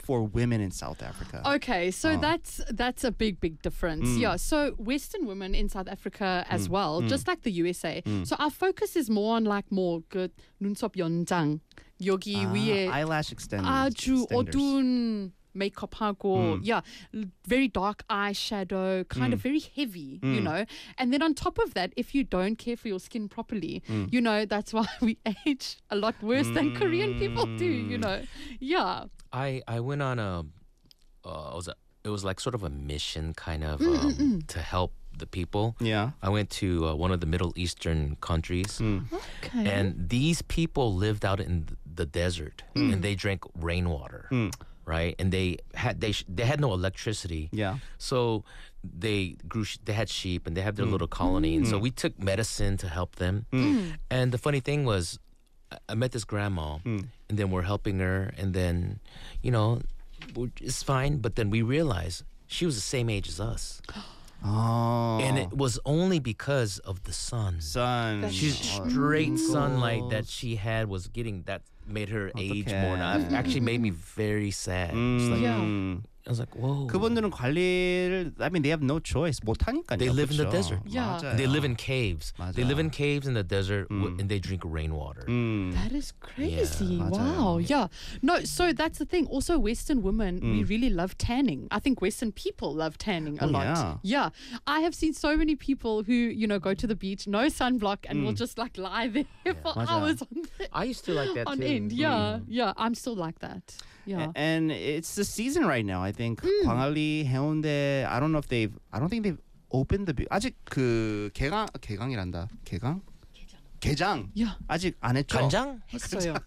for women in South Africa? Okay, so that's a big difference. Yeah, so Western women in South Africa as well, just like the USA. So our focus is more on like more good 눈썹 연장 여기 위에 eyelash extenders. 아주 어두운 makeup하고 very dark eyeshadow, kind of very heavy, you know. And then on top of that, if you don't care for your skin properly, you know, that's why we age a lot worse than Korean people do, you know. Yeah. I went on it was like sort of a mission kind of to help the people. Yeah. I went to one of the Middle Eastern countries. Okay. And these people lived out in the desert and they drank rainwater. Right, and they had no electricity. Yeah. So they had sheep and they have their little colony, and so we took medicine to help them. And the funny thing was, I met this grandma, and then we're helping her, and then, you know, it's fine. But then we realized she was the same age as us. Oh. And it was only because of the sun. She's straight sunlight that she had was getting that made her age more. Now, it actually made me very sad. It's like, I was like, whoa. 그분들은 관리를, I mean, they have no choice. 못하니까요. They live in the desert. Yeah. 맞아요. They live in caves. 맞아. They live in caves in the desert and they drink rainwater. That is crazy. Yeah. Wow. Yeah. No, so that's the thing. Also, Western women, we really love tanning. I think Western people love tanning a lot. Yeah. I have seen so many people who, you know, go to the beach, no sunblock, and will just like lie there for hours I used to like that on too. end. Yeah. Yeah. I'm still like that. Yeah. And it's the season right now. I think 광안리, 해운대. I don't think they've opened the 아직 그 개강이란다. 개장. Yeah. 아직 안 했죠. 간장? 했어요.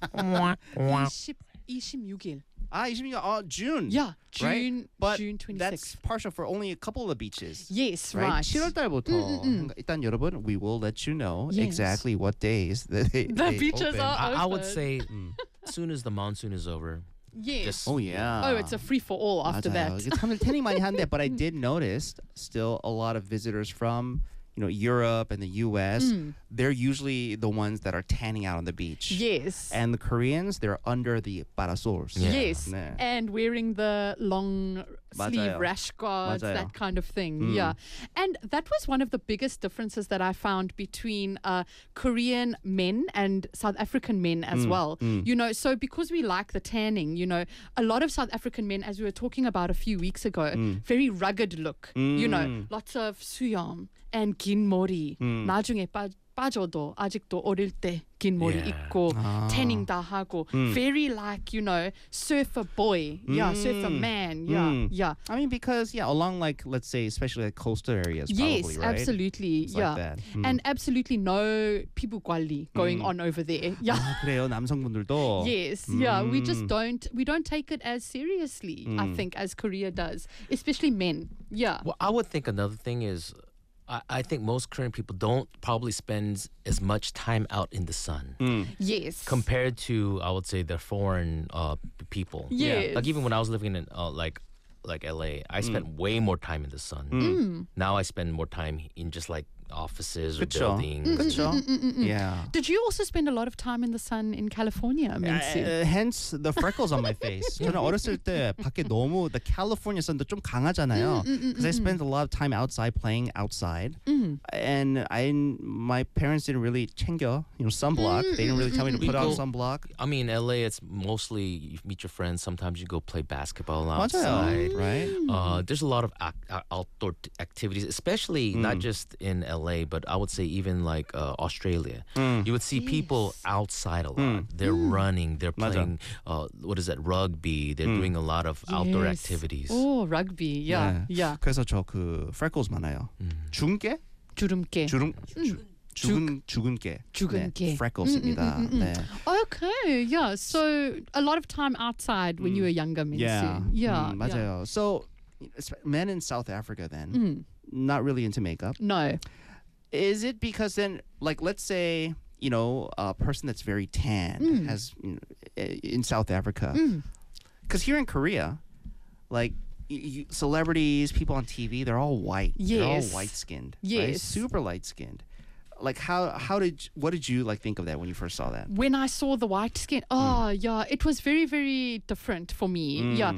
26일. 26일. June. Yeah. Right? June But 26th. that's partial for only a couple of the beaches. Yes, Right? right. 7월 달부터 일단 여러분, we will let you know Yes. exactly what days they beaches open. are I would open. say as soon as the monsoon is over. Yes. Just, Oh yeah. Oh, it's a free for all after 맞아요. that. 이게 사람들 태닝 많이 하는데, but I did notice still a lot of visitors from, you know, Europe and the US. They're usually the ones that are tanning out on the beach. Yes. And the Koreans, they're under the parasols. Yeah. Yes. 네. And wearing the long sleeve 맞아요. rash guards, 맞아요. that kind of thing. Yeah. And that was one of the biggest differences that I found between Korean men and South African men as well. You know, so because we like the tanning, you know, a lot of South African men, as we were talking about a few weeks ago, very rugged look. You know, lots of 수염 and 긴 머리. 나중에 빠져도 아직도 어릴 때 긴 머리 있고 tanning 다 하고 very like, you know, surfer boy. Yeah, surfer man. Yeah. I mean, because, along like, let's say, especially like coastal areas, Yes, probably, right? absolutely. It's yeah. like that. And absolutely no 피부 관리 going on over there. Yeah. 아, 그래요, 남성분들도. Yes, yeah, we don't take it as seriously, I think, as Korea does, especially men. Yeah. Well, I would think another thing is I think most Korean people don't probably spend as much time out in the sun Yes. compared to, I would say, the foreign people. Yes. Like even when I was living in like LA, I spent way more time in the sun. Now I spend more time in just like offices or 그쵸. buildings. 그쵸? Yeah. Did you also spend a lot of time in the sun in California, Minsu? Hence the freckles on my face. 저는 어렸을 때 밖에 너무 the California sun도 좀 강하잖아요. Because I spent a lot of time outside playing outside, and my parents didn't really 챙겨, sunblock. They didn't really tell me to put on sunblock. I mean, LA, it's mostly you meet your friends. Sometimes you go play basketball 맞아요. outside. Right? There's a lot of outdoor activities, especially not just in LA, but I would say even like Australia. You would see people outside a lot. They're running, they're playing, what is that, rugby. They're doing a lot of outdoor Yes. activities. Oh, rugby. Yeah. 네. Yeah. 그래서 저 그 freckles 많아요. 주근깨? 주름깨. 주근깨. 주근깨. 네, freckles입니다. 네. Okay, yeah. So a lot of time outside when you were younger, Minsu. Yeah. Yeah. 맞아요. So men in South Africa then, not really into makeup. No. Is it because then, like, let's say, a person that's very tan has in South Africa, because here in Korea, like celebrities, people on TV, they're all white. They're all Yes. white skinned. Yes. Right? Super light skinned. Like what did you like think of that when you first saw that? When I saw the white skin, yeah, it was very, very different for me. Yeah.